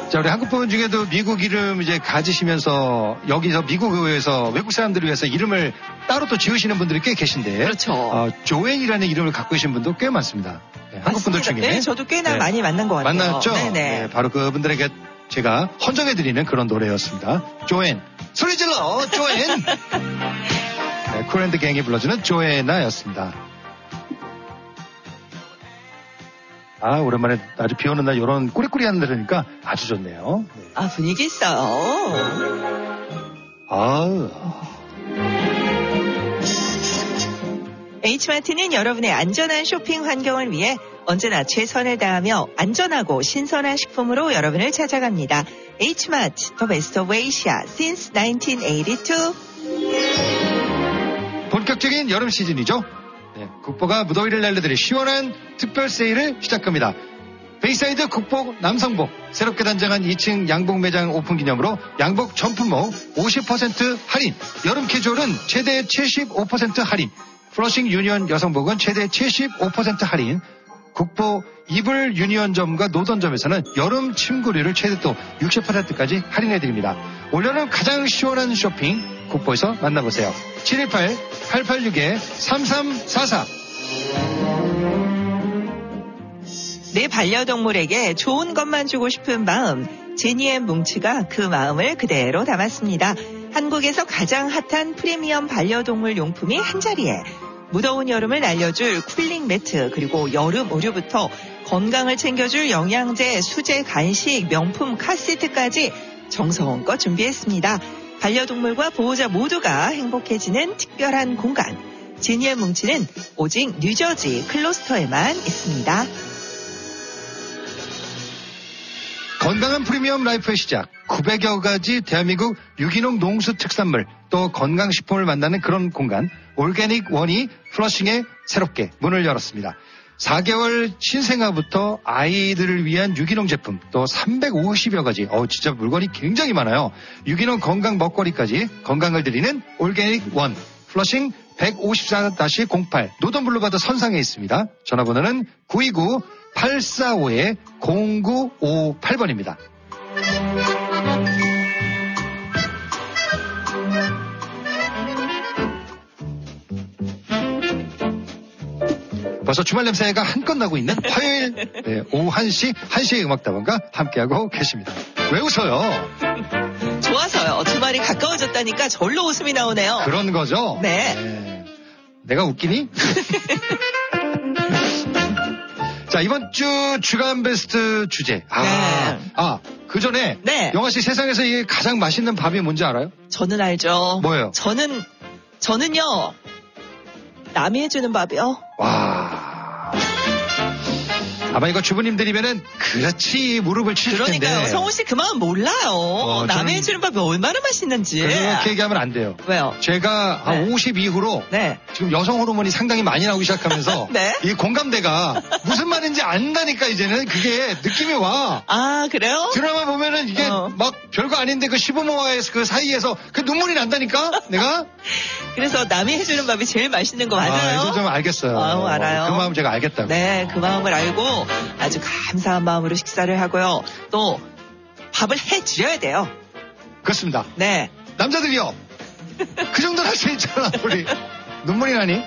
자, 우리 한국 분 중에도 미국 이름 이제 가지시면서 여기서 미국에서 외국 사람들을 위해서 이름을 따로 또 지으시는 분들이 꽤 계신데. 그렇죠. 조앤이라는 이름을 갖고 계신 분도 꽤 많습니다. 네, 한국 분들 중에. 네, 저도 꽤나 네. 많이 만난 것 같아요. 만났죠? 네네. 네, 바로 그분들에게 제가 헌정해드리는 그런 노래였습니다. 조앤. 소리 질러! 조앤! 네, 쿨앤드 갱이 불러주는 조앤아였습니다. 아, 오랜만에 아주 비 오는 날 이런 꾸리꾸리한 노래니까 아주 좋네요. 네. 아, 분위기 있어요. H마트는 여러분의 안전한 쇼핑 환경을 위해 언제나 최선을 다하며 안전하고 신선한 식품으로 여러분을 찾아갑니다. H마트, The Best of Asia since 1982. 본격적인 여름 시즌이죠. 네, 국보가 무더위를 날려드릴 시원한 특별 세일을 시작합니다. 베이사이드 국보 남성복 새롭게 단장한 2층 양복 매장 오픈 기념으로 양복 전 품목 50% 할인, 여름 캐주얼은 최대 75% 할인, 플러싱 유니언 여성복은 최대 75% 할인, 국보 이불 유니언점과 노던점에서는 여름 침구류를 최대 또 60%까지 할인해드립니다. 올여름 가장 시원한 쇼핑 국보에서 만나보세요. 718-886-3344. 내 반려동물에게 좋은 것만 주고 싶은 마음, 제니앤 뭉치가 그 마음을 그대로 담았습니다. 한국에서 가장 핫한 프리미엄 반려동물 용품이 한자리에 무더운 여름을 날려줄 쿨링 매트, 그리고 여름 의류부터 건강을 챙겨줄 영양제, 수제, 간식, 명품 카세트까지 정성껏 준비했습니다. 반려동물과 보호자 모두가 행복해지는 특별한 공간. 제니의 뭉치는 오직 뉴저지 클로스터에만 있습니다. 건강한 프리미엄 라이프의 시작, 900여 가지 대한민국 유기농 농수 특산물, 또 건강식품을 만나는 그런 공간, 올게닉 원이 플러싱에 새롭게 문을 열었습니다. 4개월 신생아부터 아이들을 위한 유기농 제품, 또 350여 가지, 진짜 물건이 굉장히 많아요. 유기농 건강 먹거리까지 건강을 드리는 올게닉 원, 플러싱 154-08, 노던 블루바드 선상에 있습니다. 전화번호는 929-845-0958번입니다. 벌써 주말 냄새가 한껏 나고 있는 화요일 오후 1시, 1시의 음악다방과 함께하고 계십니다. 왜 웃어요? 좋아서요. 주말이 가까워졌다니까 절로 웃음이 나오네요. 그런 거죠? 네. 내가 웃기니? 자, 이번 주 주간 베스트 주제. 그 전에 네. 영아 씨, 세상에서 이게 가장 맛있는 밥이 뭔지 알아요? 저는 알죠. 뭐예요? 저는요. 남이 해주는 밥이요. 와. 아마 이거 주부님들이면은 그렇지 무릎을 치실 텐데. 그러니까요. 성우 씨 그 마음 몰라요. 남이 해주는 밥이 얼마나 맛있는지. 그렇게 얘기하면 안 돼요. 왜요? 제가 한 50 이후로 지금 여성 호르몬이 상당히 많이 나오기 시작하면서 이 공감대가 무슨 말인지 안다니까 이제는 그게 느낌이 와. 아, 그래요? 드라마 보면은 이게 막 별거 아닌데 그 시부모와의 그 사이에서 그 눈물이 난다니까 내가. 그래서 남이 해주는 밥이 제일 맛있는 거 맞아요? 이제 좀 알겠어요. 알아요. 그 마음 제가 알겠다고. 네, 그 마음을 알고 아주 감사한 마음으로 식사를 하고요. 또 밥을 해드려야 돼요. 그렇습니다. 네. 남자들이요. 그 정도는 할 수 있잖아, 우리. 눈물이 나니?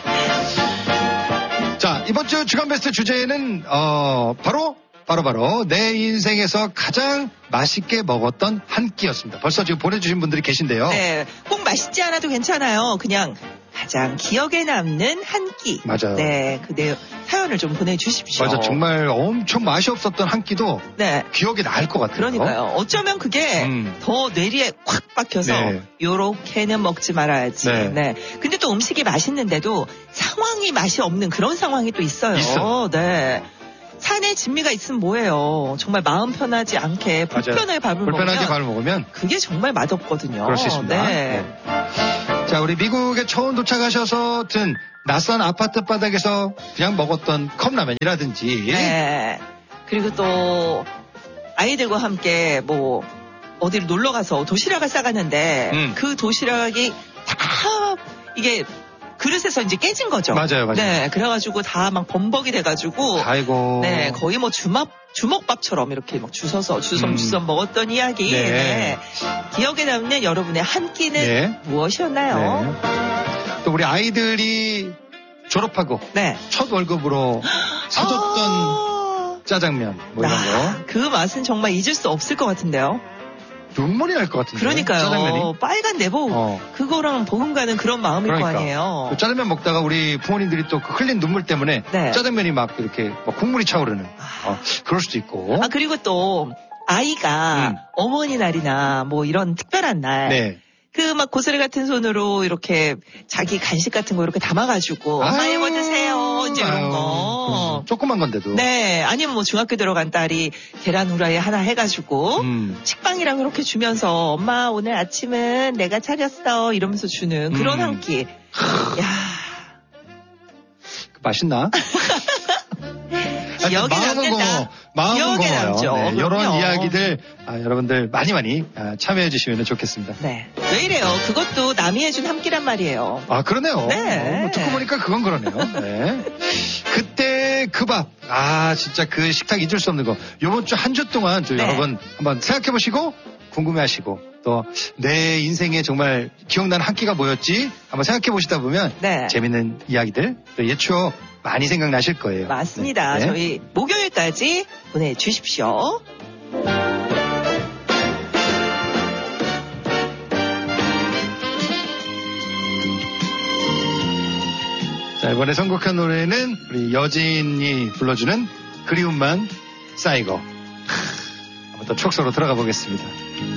자, 이번 주 주간 베스트 주제는 바로 내 인생에서 가장 맛있게 먹었던 한 끼였습니다. 벌써 지금 보내주신 분들이 계신데요. 네, 꼭 맛있지 않아도 괜찮아요. 그냥 가장 기억에 남는 한 끼. 맞아요. 네, 그 사연을 좀 보내주십시오. 맞아, 정말 엄청 맛이 없었던 한 끼도 기억에 날 것 같아요. 그러니까요. 어쩌면 그게 더 뇌리에 콱 박혀서 요렇게는 먹지 말아야지. 네. 근데 또 음식이 맛있는데도 상황이 맛이 없는 그런 상황이 또 있어요. 네. 산에 진미가 있으면 뭐예요. 정말 마음 편하지 않게 불편하게 밥을 먹으면 그게 정말 맛없거든요. 그럴 수 있습니다. 네. 자, 우리 미국에 처음 도착하셔서 든 낯선 아파트 바닥에서 그냥 먹었던 컵라면이라든지. 네. 그리고 또 아이들과 함께 뭐 어디를 놀러 가서 도시락을 싸갔는데 그 도시락이 다 이게 그릇에서 이제 깨진 거죠. 맞아요. 네, 그래가지고 다 막 범벅이 돼가지고. 아이고. 네, 거의 뭐 주먹밥처럼 이렇게 막 주섬 먹었던 이야기. 네. 네. 기억에 남는 여러분의 한 끼는 네. 무엇이었나요? 네. 또 우리 아이들이 졸업하고 네. 첫 월급으로 사줬던 짜장면 뭐 이런 거. 그 맛은 정말 잊을 수 없을 것 같은데요. 눈물이 날 것 같은데. 그러니까요. 짜장면이. 빨간 내복 그거랑 버금가는 그런 마음일 거 아니에요. 그 짜장면 먹다가 우리 부모님들이 또 그 흘린 눈물 때문에 네. 짜장면이 막 이렇게 막 국물이 차오르는 그럴 수도 있고. 그리고 또 아이가 어머니 날이나 뭐 이런 특별한 날. 네. 그 막 고스레 같은 손으로 이렇게 자기 간식 같은 거 이렇게 담아가지고 엄마 이거 드세요 이제 이런 거 조그만 건데도 네 아니면 뭐 중학교 들어간 딸이 계란 후라이 하나 해가지고 식빵이랑 그렇게 주면서 엄마 오늘 아침은 내가 차렸어 이러면서 주는 그런 한 끼. 야 맛있나? 기억에 남는다. 마음은 고마워요. 네, 이런 이야기들 여러분들 많이 참여해 주시면 좋겠습니다. 네. 왜 이래요? 그것도 남이 해준 한 끼란 말이에요. 그러네요. 네. 듣고 보니까 그건 그러네요. 네. 그때 그 밥. 진짜 그 식탁 잊을 수 없는 거. 요번 주 한 주 동안 여러분 한번 생각해 보시고 궁금해 하시고 또 내 인생에 정말 기억나는 한 끼가 뭐였지? 한번 생각해 보시다 보면 재밌는 이야기들 또 옛 추억 많이 생각나실 거예요. 맞습니다. 네. 저희 목요일까지 보내주십시오. 자, 이번에 선곡한 노래는 우리 여진이 불러주는 그리움만 쌓이고 한번 더 촉소로 들어가 보겠습니다.